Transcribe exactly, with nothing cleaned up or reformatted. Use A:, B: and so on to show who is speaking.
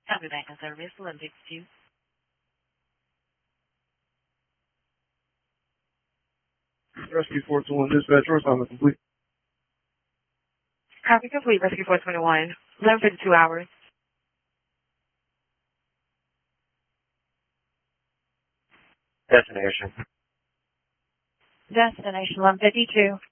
A: Copy back in service, eleven fifty-two.
B: Rescue four two one dispatch, assignment complete.
A: Copy complete, Rescue four twenty-one. eleven fifty-two hours.
C: Destination.
A: Destination eleven fifty-two.